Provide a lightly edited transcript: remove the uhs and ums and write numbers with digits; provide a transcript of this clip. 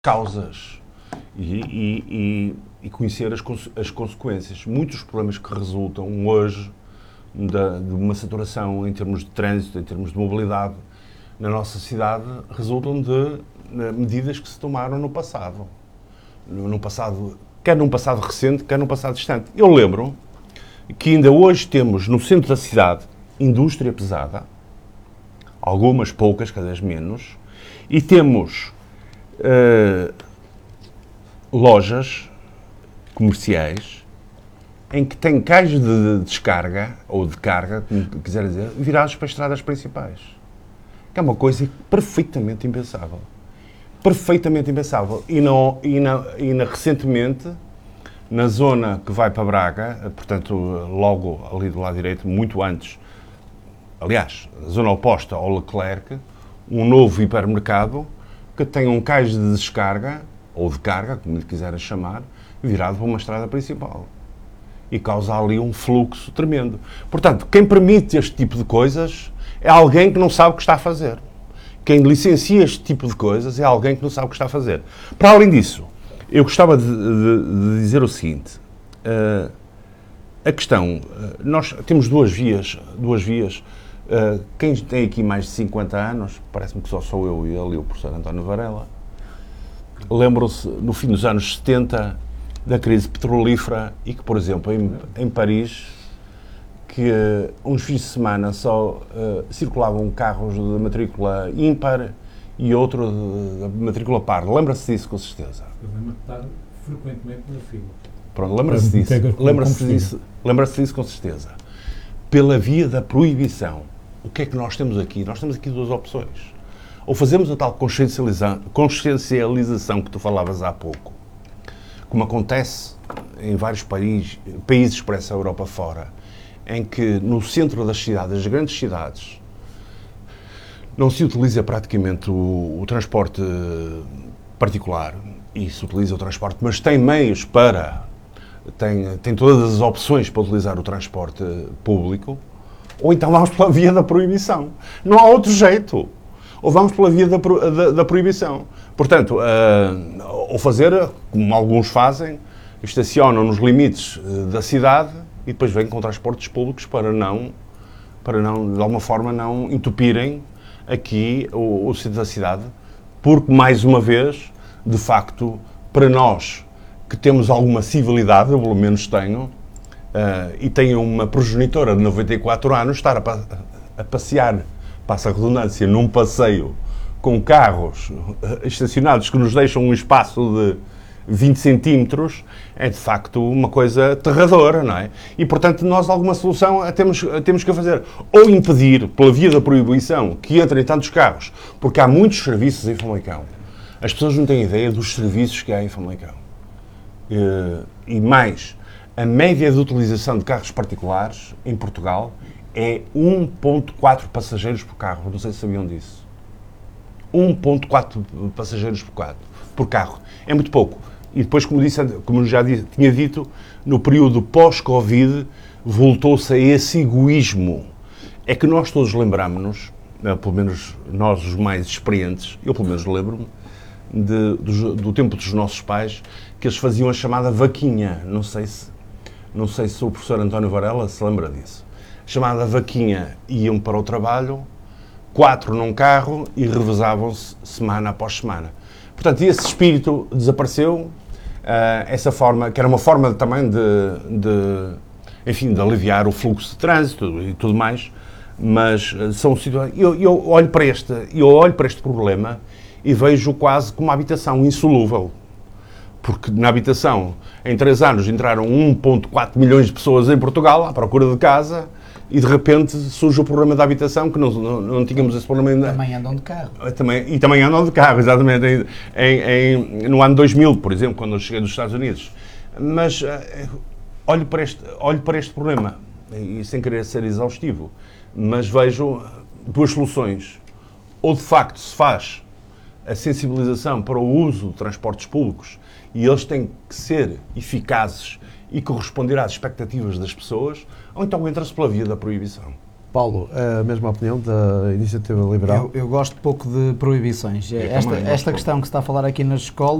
causas e conhecer as consequências. Muitos problemas que resultam hoje de uma saturação em termos de trânsito, em termos de mobilidade na nossa cidade, resultam de medidas que se tomaram no passado. Quer num passado recente, quer num passado distante. Eu lembro que ainda hoje temos no centro da cidade indústria pesada, algumas, poucas, cada vez menos, e temos lojas comerciais em que tem caixas de descarga, ou de carga, como quiser dizer, virados para estradas principais. Que é uma coisa perfeitamente impensável. Perfeitamente impensável. E recentemente, na zona que vai para Braga, portanto, logo ali do lado direito, muito antes, aliás, na zona oposta ao Leclerc, um novo hipermercado que tem um cais de descarga, ou de carga, como lhe quiserem chamar, virado para uma estrada principal. E causa ali um fluxo tremendo. Portanto, quem permite este tipo de coisas é alguém que não sabe o que está a fazer. Quem licencia este tipo de coisas é alguém que não sabe o que está a fazer. Para além disso, eu gostava de dizer o seguinte. A questão, nós temos duas vias. Quem tem aqui mais de 50 anos, parece-me que só sou eu e ele e o professor António Varela, lembram-se, no fim dos anos 70, da crise petrolífera e que, por exemplo, em Paris, que uns fins de semana só circulavam carros de matrícula ímpar e outro de matrícula par. Lembra-se disso, com certeza? Eu lembro de estar frequentemente na fila. Pronto, lembra-se disso, com certeza. Pela via da proibição. O que é que nós temos aqui? Nós temos aqui duas opções. Ou fazemos a tal consciencialização que tu falavas há pouco, como acontece em vários países por essa Europa fora, em que no centro das cidades, das grandes cidades, não se utiliza praticamente o transporte particular, e se utiliza o transporte, mas tem meios para, tem todas as opções para utilizar o transporte público, ou então vamos pela via da proibição. Não há outro jeito. Ou vamos pela via da proibição. Portanto, ou fazer, como alguns fazem, estacionam nos limites da cidade e depois vêm com transportes públicos para não, de alguma forma, não entupirem aqui o centro da cidade, porque, mais uma vez, de facto, para nós que temos alguma civilidade, eu pelo menos tenho, e tenho uma progenitora de 94 anos, estar a passear, passa a redundância, num passeio com carros estacionados que nos deixam um espaço de 20 centímetros, é de facto uma coisa aterradora, não é? E, portanto, nós alguma solução temos que fazer. Ou impedir, pela via da proibição, que entrem tantos carros, porque há muitos serviços em Famalicão. As pessoas não têm ideia dos serviços que há em Famalicão. E mais, a média de utilização de carros particulares em Portugal é 1,4 passageiros por carro. Não sei se sabiam disso. 1,4 passageiros por carro. É muito pouco. E depois, como já tinha dito, no período pós-Covid, voltou-se a esse egoísmo. É que nós todos lembramos-nos, pelo menos nós os mais experientes, eu pelo menos lembro-me, do tempo dos nossos pais, que eles faziam a chamada vaquinha. Não sei se o professor António Varela se lembra disso. Chamada vaquinha, iam para o trabalho, 4 num carro e revezavam-se semana após semana. Portanto, esse espírito desapareceu, essa forma, que era uma forma também de aliviar o fluxo de trânsito e tudo mais, mas são situações. Eu olho para este problema e vejo quase como uma habitação insolúvel. Porque na habitação, em 3 anos, entraram 1,4 milhões de pessoas em Portugal à procura de casa e de repente surge o problema da habitação, que não tínhamos esse problema ainda. Também andam de carro. Também andam de carro, exatamente. No ano 2000, por exemplo, quando eu cheguei dos Estados Unidos. Mas olho para este problema, e sem querer ser exaustivo, mas vejo duas soluções. Ou de facto se faz a sensibilização para o uso de transportes públicos e eles têm que ser eficazes e corresponder às expectativas das pessoas, ou então entra-se pela via da proibição. Paulo, a mesma opinião da Iniciativa Liberal? Eu gosto pouco de proibições. Também, Esta questão que se está a falar aqui nas escolas